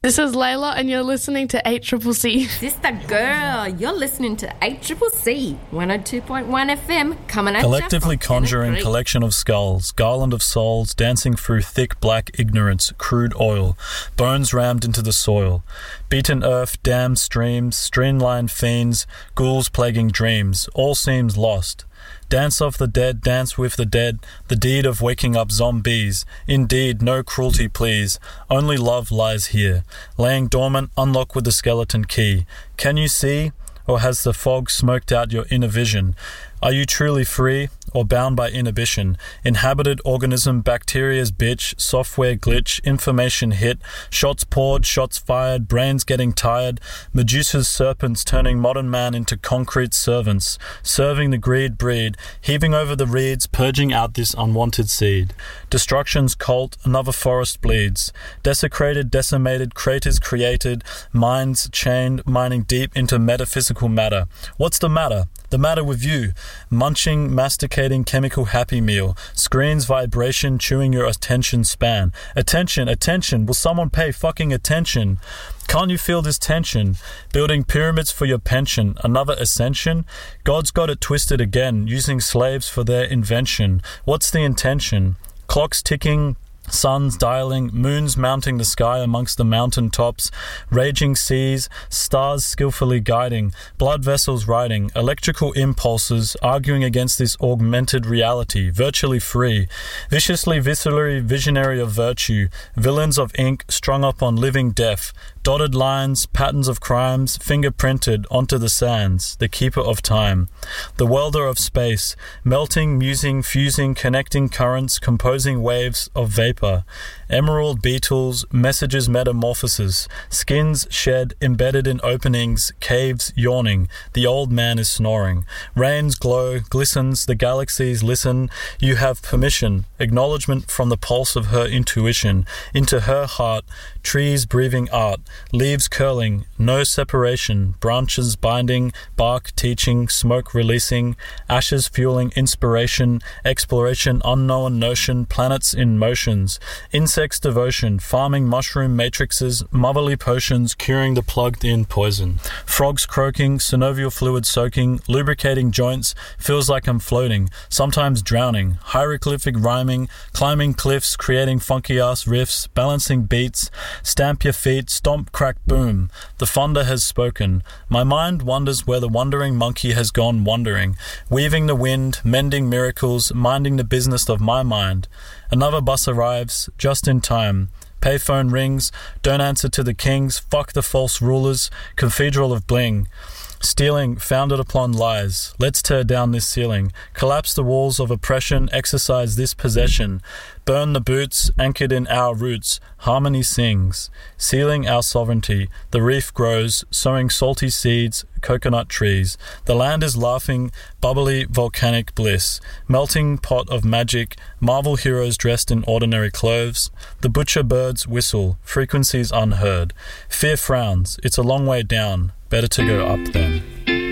This is Layla and you're listening to 8CCC. Sister girl, you're listening to 8CCC, 102.1 FM, coming at you. Collectively conjuring collection of skulls, garland of souls, dancing through thick black ignorance, crude oil, bones rammed into the soil, beaten earth, damned streams, streamlined fiends, ghouls plaguing dreams, all seems lost. Dance of the dead, dance with the dead, the deed of waking up zombies. Indeed, no cruelty please, only love lies here. Laying dormant, unlock with the skeleton key. Can you see? Or has the fog smoked out your inner vision? Are you truly free, or bound by inhibition? Inhabited organism, bacteria's bitch, software glitch, information hit, shots poured, shots fired, brains getting tired, Medusa's serpents turning modern man into concrete servants, serving the greed breed, heaving over the reeds, purging out this unwanted seed. Destruction's cult, another forest bleeds, desecrated, decimated, craters created, minds chained, mining deep into metaphysical matter. What's the matter? The matter with you, munching, masticating, chemical happy meal, screens vibration, chewing your attention span. Attention, will someone pay fucking attention? Can't you feel this tension? Building pyramids for your pension, another ascension? God's got it twisted again, using slaves for their invention. What's the intention? Clocks ticking, suns dialing, moons mounting the sky amongst the mountain tops, raging seas, stars skillfully guiding, blood vessels riding, electrical impulses arguing against this augmented reality, virtually free, viciously viscerally visionary of virtue, villains of ink strung up on living death, dotted lines, patterns of crimes, fingerprinted onto the sands, the keeper of time, the welder of space, melting, musing, fusing, connecting currents, composing waves of vapor, emerald beetles, messages metamorphosis, skins shed, embedded in openings, caves yawning, the old man is snoring, rains glow, glistens, the galaxies listen, you have permission, acknowledgement from the pulse of her intuition, into her heart, trees breathing art, leaves curling, no separation, branches binding, bark teaching, smoke releasing, ashes fueling inspiration, exploration, unknown notion, planets in motions, insects devotion, farming mushroom matrices, motherly potions, curing the plugged-in poison, frogs croaking, synovial fluid soaking, lubricating joints, feels like I'm floating, sometimes drowning, hieroglyphic rhyming, climbing cliffs, creating funky-ass riffs, balancing beats, stamp your feet, stomp, crack, boom. The thunder has spoken. My mind wonders where the wandering monkey has gone wandering, weaving the wind, mending miracles, minding the business of my mind. Another bus arrives, just in time. Payphone rings, don't answer to the kings, fuck the false rulers, cathedral of bling. Stealing, founded upon lies. Let's tear down this ceiling. Collapse the walls of oppression, exercise this possession. Burn the boots, anchored in our roots. Harmony sings. Sealing our sovereignty. The reef grows, sowing salty seeds, coconut trees. The land is laughing, bubbly, volcanic bliss. Melting pot of magic, Marvel heroes dressed in ordinary clothes. The butcher birds whistle, frequencies unheard. Fear frowns, it's a long way down. Better to go up then.